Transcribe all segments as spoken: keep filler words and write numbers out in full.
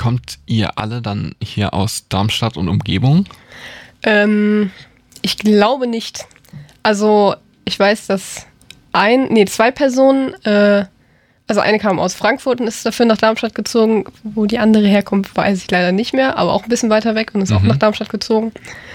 kommt ihr alle dann hier aus Darmstadt und Umgebung? Ähm, ich glaube nicht. Also ich weiß, dass ein, nee, zwei Personen, äh, also eine kam aus Frankfurt und ist dafür nach Darmstadt gezogen. Wo die andere herkommt, weiß ich leider nicht mehr, aber auch ein bisschen weiter weg und ist mhm. auch nach Darmstadt gezogen.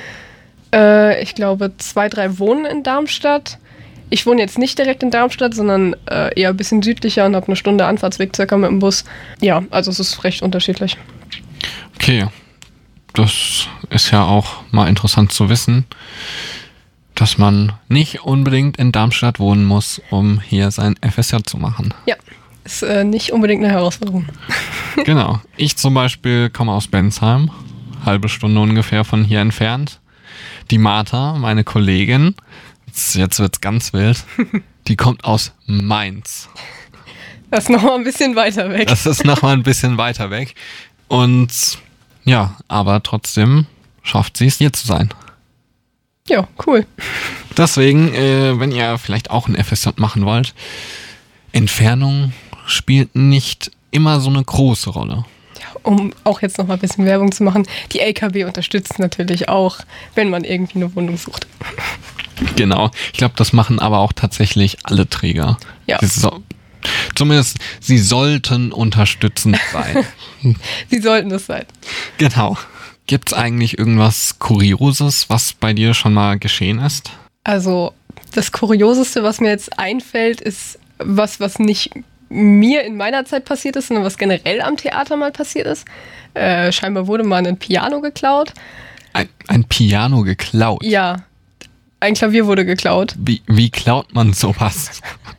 Äh, ich glaube, zwei, drei wohnen in Darmstadt. Ich wohne jetzt nicht direkt in Darmstadt, sondern äh, eher ein bisschen südlicher und habe eine Stunde Anfahrtsweg circa mit dem Bus. Ja, also es ist recht unterschiedlich. Okay, das ist ja auch mal interessant zu wissen, dass man nicht unbedingt in Darmstadt wohnen muss, um hier sein F S J zu machen. Ja, ist äh, nicht unbedingt eine Herausforderung. Genau. Ich zum Beispiel komme aus Bensheim, halbe Stunde ungefähr von hier entfernt. Die Martha, meine Kollegin, jetzt, jetzt wird's ganz wild, die kommt aus Mainz. Das ist nochmal ein bisschen weiter weg. Das ist nochmal ein bisschen weiter weg. Und ja, aber trotzdem schafft sie es, hier zu sein. Ja, cool. Deswegen, äh, wenn ihr vielleicht auch ein F S J machen wollt, Entfernung spielt nicht immer so eine große Rolle. Ja, um auch jetzt noch mal ein bisschen Werbung zu machen, die L K B unterstützt natürlich auch, wenn man irgendwie eine Wohnung sucht. Genau. Ich glaube, das machen aber auch tatsächlich alle Träger. Ja. So, zumindest, sie sollten unterstützend sein. Sie sollten es sein. Genau. Gibt es eigentlich irgendwas Kurioses, was bei dir schon mal geschehen ist? Also das Kurioseste, was mir jetzt einfällt, ist was, was nicht mir in meiner Zeit passiert ist, sondern was generell am Theater mal passiert ist. Äh, scheinbar wurde mal ein Piano geklaut. Ein, ein Piano geklaut? Ja, ein Klavier wurde geklaut. Wie, wie klaut man sowas?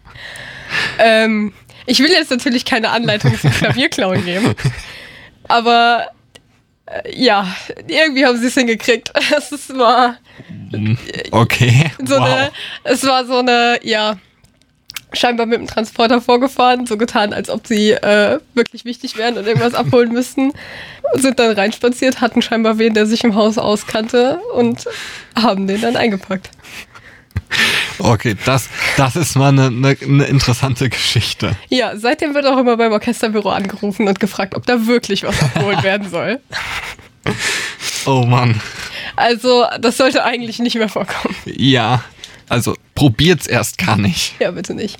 ähm, ich will jetzt natürlich keine Anleitung zum Klavierklauen geben, aber äh, ja, irgendwie haben sie es hingekriegt. Es war okay. So wow. eine, es war so eine, ja, scheinbar mit dem Transporter vorgefahren, so getan, als ob sie äh, wirklich wichtig wären und irgendwas abholen müssten. Sind dann reinspaziert, hatten scheinbar wen, der sich im Haus auskannte und haben den dann eingepackt. Okay, das, das ist mal eine, eine, eine interessante Geschichte. Ja, seitdem wird auch immer beim Orchesterbüro angerufen und gefragt, ob da wirklich was abgeholt werden soll. Oh Mann. Also, das sollte eigentlich nicht mehr vorkommen. Ja, also probiert's erst gar nicht. Ja, bitte nicht.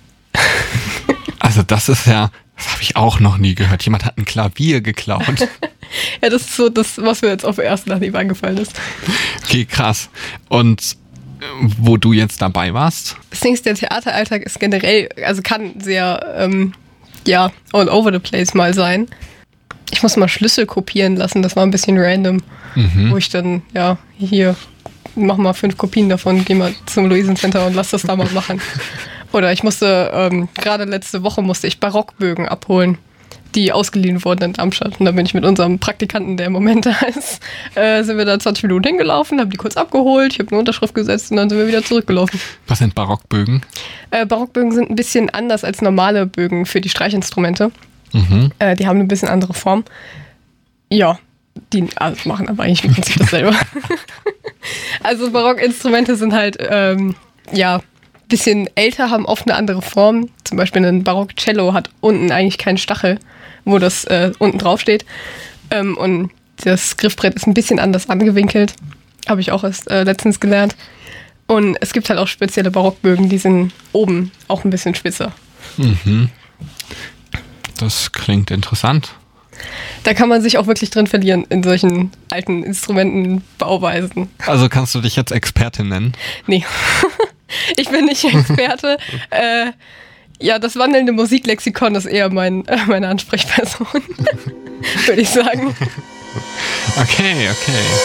Also das ist ja, das habe ich auch noch nie gehört. Jemand hat ein Klavier geklaut. Ja, das ist so das, was mir jetzt auf den ersten Anhieb eingefallen ist. Okay, krass. Und wo du jetzt dabei warst? Das Ding ist, der Theateralltag ist generell, also kann sehr, ähm, ja, all over the place mal sein. Ich muss mal Schlüssel kopieren lassen, das war ein bisschen random. Mhm. Wo ich dann, ja, hier, mach mal fünf Kopien davon, geh mal zum Luisencenter und lass das da mal machen. Oder ich musste, ähm, gerade letzte Woche musste ich Barockbögen abholen, die ausgeliehen wurden in Darmstadt. Und da bin ich mit unserem Praktikanten, der im Moment da ist, äh, sind wir da zwanzig Minuten hingelaufen, haben die kurz abgeholt, ich habe eine Unterschrift gesetzt und dann sind wir wieder zurückgelaufen. Was sind Barockbögen? Äh, Barockbögen sind ein bisschen anders als normale Bögen für die Streichinstrumente. Mhm. Äh, die haben eine bisschen andere Form. Ja, die also machen aber eigentlich im Prinzip dasselbe. Also Barockinstrumente sind halt, ähm, ja, ein bisschen älter, haben oft eine andere Form. Zum Beispiel ein Barock-Cello hat unten eigentlich keinen Stachel, wo das äh, unten drauf steht. Ähm, und das Griffbrett ist ein bisschen anders angewinkelt. Habe ich auch erst äh, letztens gelernt. Und es gibt halt auch spezielle Barockbögen, die sind oben auch ein bisschen spitzer. Mhm. Das klingt interessant. Da kann man sich auch wirklich drin verlieren in solchen alten Instrumentenbauweisen. Also kannst du dich jetzt Expertin nennen? Nee, ich bin nicht Experte. äh, ja, das wandelnde Musiklexikon ist eher mein, äh, meine Ansprechperson, würde ich sagen. Okay, okay.